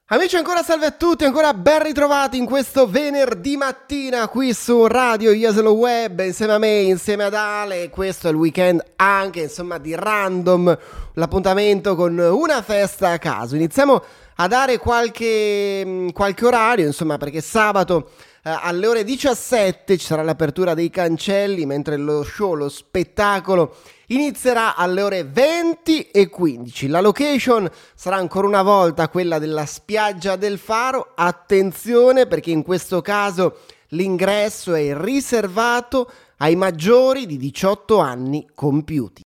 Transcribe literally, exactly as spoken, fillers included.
Amici, ancora salve a tutti, ancora ben ritrovati in questo venerdì mattina qui su Radio Jesolo Web, insieme a me, insieme ad Ale. Questo è il weekend anche, insomma, di Random, l'appuntamento con una festa a caso. Iniziamo a dare qualche, qualche orario, insomma, perché sabato eh, alle ore diciassette ci sarà l'apertura dei cancelli, mentre lo show, lo spettacolo inizierà alle ore venti e quindici. La location sarà ancora una volta quella della spiaggia del Faro. Attenzione, perché in questo caso l'ingresso è riservato ai maggiori di diciotto anni compiuti.